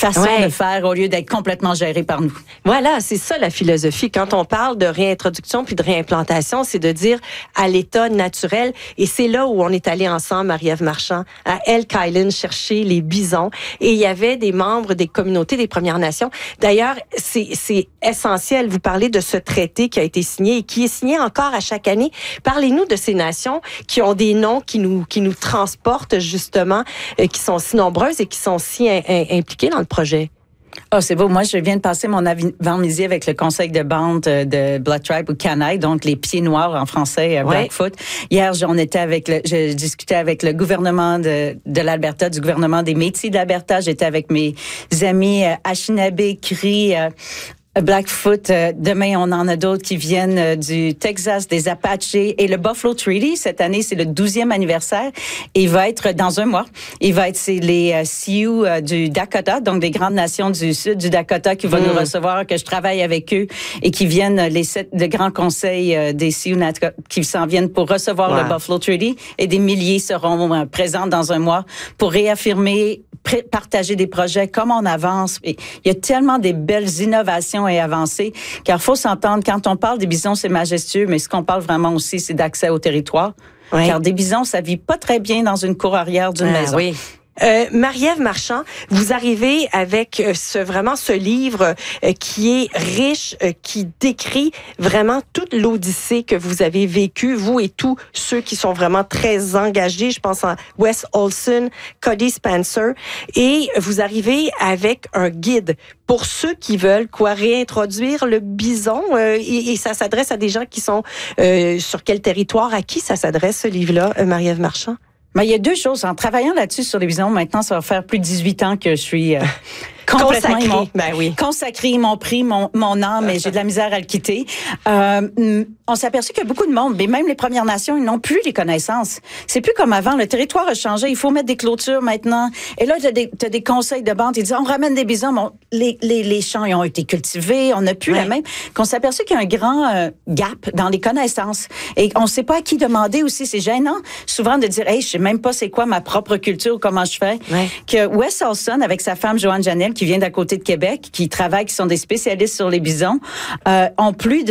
façon de faire au lieu d'être complètement géré par nous. Voilà, c'est ça la philosophie. Quand on parle de réintroduction puis de réimplantation, c'est de dire à l'état naturel. Et c'est là où on est allé ensemble, Marie-Ève Marchand, à Elk Island, chercher les bisons. Et il y avait des membres des communautés des Premières Nations. D'ailleurs, c'est essentiel. Vous parlez de ce traité qui a été signé et qui est signé encore à chaque année. Parlez-nous de ces nations qui ont des noms qui nous transportent justement, qui sont si nombreuses et qui sont si impliquées dans le projet. Oh, c'est beau. Moi, je viens de passer mon avant-midi avec le conseil de bande de Blood Tribe ou Canaille, donc les pieds noirs en français, Blackfoot. Hier, je discutais avec le gouvernement de l'Alberta, du gouvernement des Métis de l'Alberta. J'étais avec mes amis Anishinaabe, Cri, Blackfoot. Demain, on en a d'autres qui viennent du Texas, des Apaches et le Buffalo Treaty. Cette année, c'est le 12e anniversaire. Et il va être dans un mois. C'est les Sioux du Dakota, donc des grandes nations du sud du Dakota qui vont nous recevoir, que je travaille avec eux et qui viennent, le grand conseil des Sioux qui s'en viennent pour recevoir le Buffalo Treaty. Et des milliers seront présents dans un mois pour réaffirmer, partager des projets, comment on avance. Et il y a tellement des belles innovations et avancées, car faut s'entendre, quand on parle des bisons, c'est majestueux, mais ce qu'on parle vraiment aussi, c'est d'accès au territoire. Oui. Car des bisons, ça vit pas très bien dans une cour arrière d'une maison. Oui. Marie-Ève Marchand, vous arrivez avec ce livre qui est riche, qui décrit vraiment toute l'odyssée que vous avez vécue, vous et tous ceux qui sont vraiment très engagés. Je pense à Wes Olson, Cody Spencer, et vous arrivez avec un guide pour ceux qui veulent réintroduire le bison, et ça s'adresse à des gens qui sont sur quel territoire, à qui ça s'adresse ce livre-là, Marie-Ève Marchand? Mais il y a deux choses. En travaillant là-dessus sur les bisons, maintenant, ça va faire plus de 18 ans que je suis complètement consacré, ils m'ont pris mon âme, mais j'ai de la misère à le quitter. On s'est aperçu que beaucoup de monde, mais même les Premières Nations, ils n'ont plus les connaissances. C'est plus comme avant. Le territoire a changé. Il faut mettre des clôtures maintenant. Et là, t'as des conseils de bande. Ils disent, on ramène des bisons. Bon, les champs, ils ont été cultivés. On n'a plus la même. Qu'on s'est aperçu qu'il y a un grand gap dans les connaissances. Et on ne sait pas à qui demander aussi. C'est gênant, souvent, de dire, hey, je sais même pas c'est quoi ma propre culture, comment je fais. Ouais. Que Wes Olson, avec sa femme Joanne Janel, qui vient d'à côté de Québec, qui sont des spécialistes sur les bisons, ont plus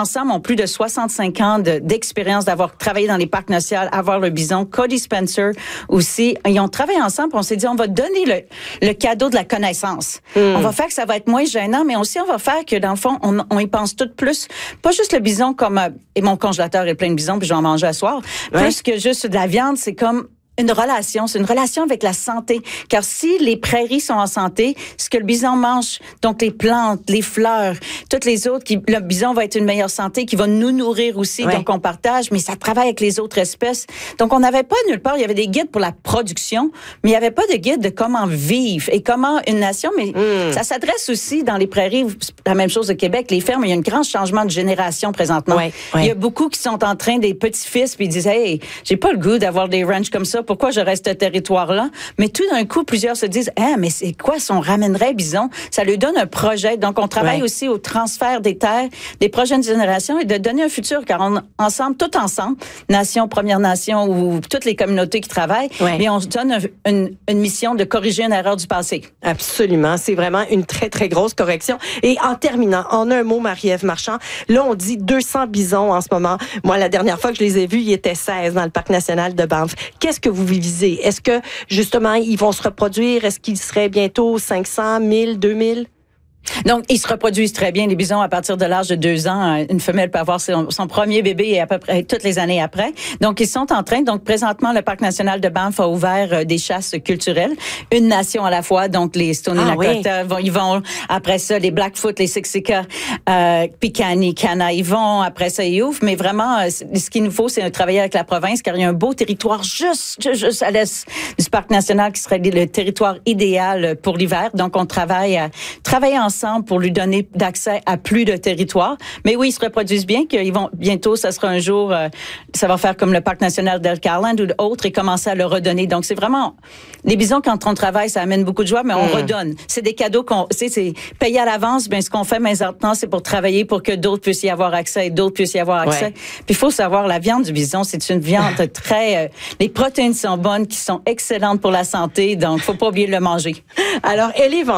de 65 ans d'expérience d'avoir travaillé dans les parcs nationaux, avoir le bison. Cody Spencer aussi. Ils ont travaillé ensemble, on s'est dit, on va donner le cadeau de la connaissance. On va faire que ça va être moins gênant, mais aussi on va faire que, dans le fond, on y pense tout plus. Pas juste le bison comme, et mon congélateur est plein de bisons, puis je vais en manger à soir. Plus que juste de la viande, c'est comme c'est une relation avec la santé. Car si les prairies sont en santé, ce que le bison mange, donc les plantes, les fleurs, toutes les autres, le bison va être une meilleure santé, qui va nous nourrir aussi, donc on partage, mais ça travaille avec les autres espèces. Donc on n'avait pas nulle part, il y avait des guides pour la production, mais il n'y avait pas de guide de comment vivre et comment une nation, mais ça s'adresse aussi dans les prairies, la même chose au Québec, les fermes, il y a un grand changement de génération présentement. Il y a beaucoup qui sont en train, des petits-fils, puis ils disent, hey, j'ai pas le goût d'avoir des ranchs comme ça, pourquoi je reste à ce territoire-là? Mais tout d'un coup, plusieurs se disent, mais c'est quoi si on ramènerait bison? Ça lui donne un projet. Donc, on travaille aussi au transfert des terres des prochaines générations et de donner un futur, car tout ensemble, Nation, Première Nation ou toutes les communautés qui travaillent, mais on se donne une mission de corriger une erreur du passé. Absolument. C'est vraiment une très, très grosse correction. Et en terminant, en un mot, Marie-Ève Marchand, là, on dit 200 bisons en ce moment. Moi, la dernière fois que je les ai vus, il était 16 dans le Parc national de Banff. Qu'est-ce que vous visez? Est-ce que, justement, ils vont se reproduire? Est-ce qu'ils seraient bientôt 500, 1000, 2000? Donc, ils se reproduisent très bien, les bisons, à partir de l'âge de 2 ans. Une femelle peut avoir son premier bébé et à peu près toutes les années après. Donc, ils sont en train. Donc, présentement, le Parc national de Banff a ouvert des chasses culturelles. Une nation à la fois. Donc, les Stoney Nakoda, ils vont, après ça, les Blackfoot, les Siksika, Piikani, Kainai, ils vont, après ça, ils ouvrent. Mais vraiment, ce qu'il nous faut, c'est travailler avec la province, car il y a un beau territoire juste à l'est du Parc national qui serait le territoire idéal pour l'hiver. Donc, on travaille ensemble pour lui donner d'accès à plus de territoire. Mais oui, ils se reproduisent bien, qu'ils vont bientôt, ça sera un jour, ça va faire comme le Parc national d'Elk Island ou d'autres et commencer à le redonner. Donc, c'est vraiment, les bisons, quand on travaille, ça amène beaucoup de joie, mais on redonne. C'est des cadeaux c'est payé à l'avance. Ben, ce qu'on fait maintenant, c'est pour travailler pour que d'autres puissent y avoir accès et d'autres puissent y avoir accès. Puis, il faut savoir, la viande du bison, c'est une viande très, les protéines sont bonnes, qui sont excellentes pour la santé. Donc, faut pas oublier de le manger. Alors, elle est